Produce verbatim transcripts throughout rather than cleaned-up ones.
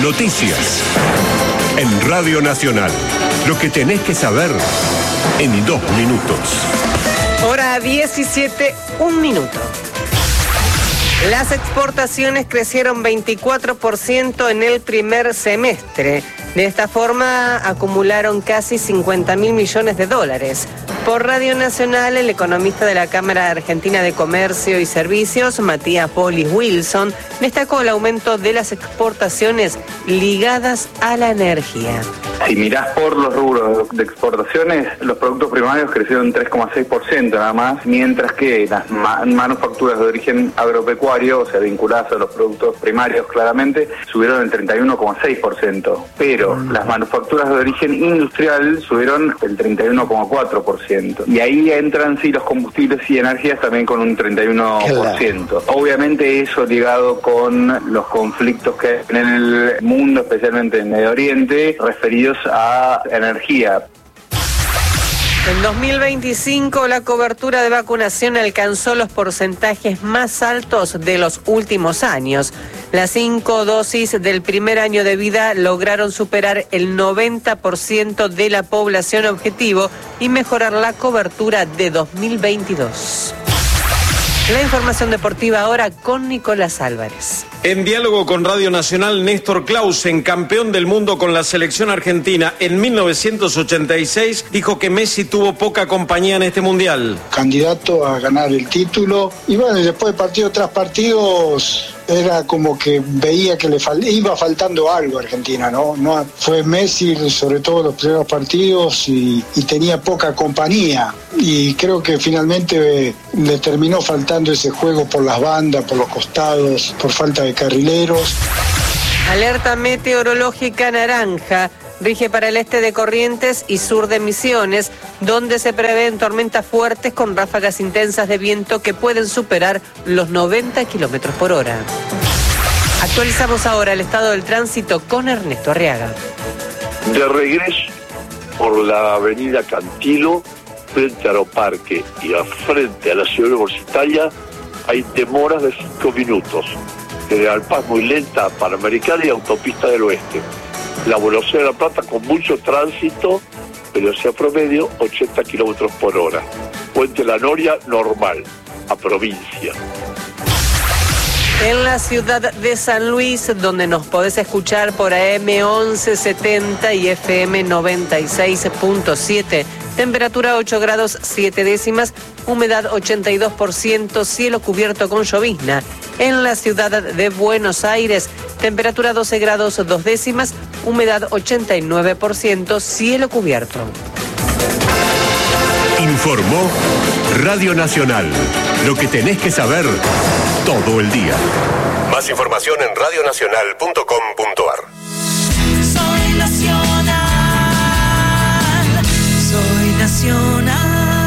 Noticias. En Radio Nacional. Lo que tenés que saber en dos minutos. Hora diecisiete, un minuto. Las exportaciones crecieron veinticuatro por ciento en el primer semestre. De esta forma acumularon casi cincuenta mil millones de dólares. Por Radio Nacional, el economista de la Cámara Argentina de Comercio y Servicios, Matías Polis Wilson, destacó el aumento de las exportaciones ligadas a la energía. Si mirás por los rubros de exportaciones, los productos primarios crecieron tres coma seis por ciento nada más, mientras que las ma- manufacturas de origen agropecuario, o sea, vinculadas a los productos primarios claramente, subieron el treinta y uno coma seis por ciento. Pero las manufacturas de origen industrial subieron el treinta y uno coma cuatro por ciento. Y ahí entran sí los combustibles y energías también con un treinta y uno por ciento. Claro. Obviamente eso ligado con los conflictos que hay en el mundo, especialmente en Medio Oriente, referidos a energía. En dos mil veinticinco, la cobertura de vacunación alcanzó los porcentajes más altos de los últimos años. Las cinco dosis del primer año de vida lograron superar el noventa por ciento de la población objetivo y mejorar la cobertura de dos mil veintidós. La información deportiva ahora con Nicolás Álvarez. En diálogo con Radio Nacional, Néstor Clausen, campeón del mundo con la selección argentina en mil novecientos ochenta y seis, dijo que Messi tuvo poca compañía en este mundial. Candidato a ganar el título. Y bueno, después de partido tras partidos era como que veía que le fal- iba faltando algo a Argentina, ¿no? no Fue Messi, sobre todo los primeros partidos, y, y tenía poca compañía. Y creo que finalmente eh, le terminó faltando ese juego por las bandas, por los costados, por falta de carrileros. Alerta meteorológica naranja. Rige para el este de Corrientes y sur de Misiones, donde se prevén tormentas fuertes con ráfagas intensas de viento que pueden superar los noventa kilómetros por hora. Actualizamos ahora el estado del tránsito con Ernesto Arriaga. De regreso por la avenida Cantilo, frente a Aeroparque y a frente a la ciudad universitaria, hay demoras de cinco minutos. General Paz muy lenta, Panamericana y Autopista del Oeste. La Velocidad de la Plata con mucho tránsito, velocidad promedio ochenta kilómetros por hora. Puente La Noria normal, a provincia. En la ciudad de San Luis, donde nos podés escuchar por A M once setenta y F M noventa y seis punto siete, temperatura ocho grados siete décimas, humedad ochenta y dos por ciento, cielo cubierto con llovizna. En la ciudad de Buenos Aires, temperatura doce grados dos décimas, humedad ochenta y nueve por ciento, cielo cubierto. Informó Radio Nacional. Lo que tenés que saber todo el día. Más información en radio nacional punto com punto a r. Soy nacional, soy nacional.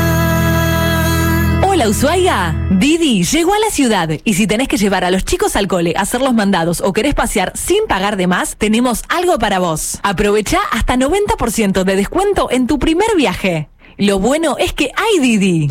Hola Ushuaia, Didi llegó a la ciudad y si tenés que llevar a los chicos al cole, hacer los mandados o querés pasear sin pagar de más, tenemos algo para vos. Aprovecha hasta noventa por ciento de descuento en tu primer viaje. Lo bueno es que hay Didi.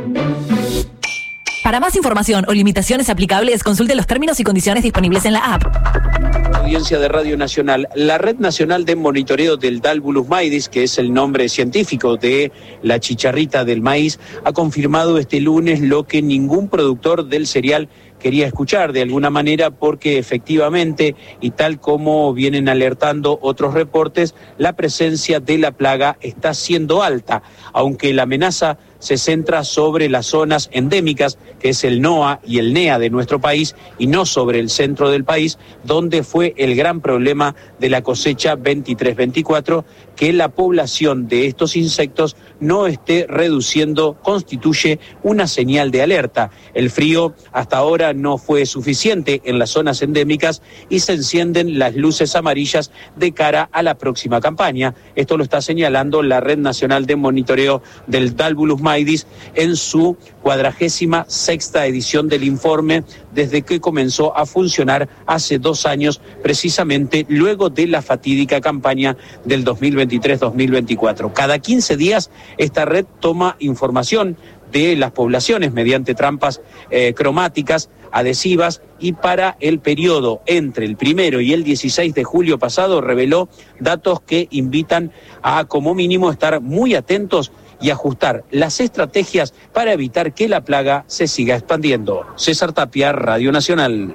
Para más información o limitaciones aplicables, consulte los términos y condiciones disponibles en la app. Audiencia de Radio Nacional. La Red Nacional de Monitoreo del Dalbulus maidis, que es el nombre científico de la chicharrita del maíz, ha confirmado este lunes lo que ningún productor del cereal quería escuchar de alguna manera, porque efectivamente, y tal como vienen alertando otros reportes, la presencia de la plaga está siendo alta, aunque la amenaza se centra sobre las zonas endémicas, que es el NOA y el NEA de nuestro país, y no sobre el centro del país, donde fue el gran problema de la cosecha veintitrés veinticuatro, que la población de estos insectos no esté reduciendo constituye una señal de alerta. El frío hasta ahora no fue suficiente en las zonas endémicas y se encienden las luces amarillas de cara a la próxima campaña. Esto lo está señalando la Red Nacional de Monitoreo del Dalbulus maidis en su cuadragésima sexta edición del informe, desde que comenzó a funcionar hace dos años, precisamente luego de la fatídica campaña del dos mil veintitrés dos mil veinticuatro. Cada quince días esta red toma información de las poblaciones mediante trampas eh, cromáticas, adhesivas, y para el periodo entre el primero y el dieciséis de julio pasado reveló datos que invitan a, como mínimo, estar muy atentos y ajustar las estrategias para evitar que la plaga se siga expandiendo. César Tapia, Radio Nacional.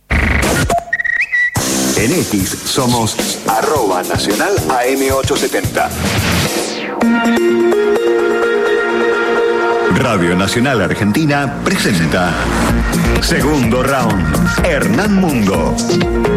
En X somos arroba nacional A M ochocientos setenta. Radio Nacional Argentina presenta Segundo Round. Hernán Mungo.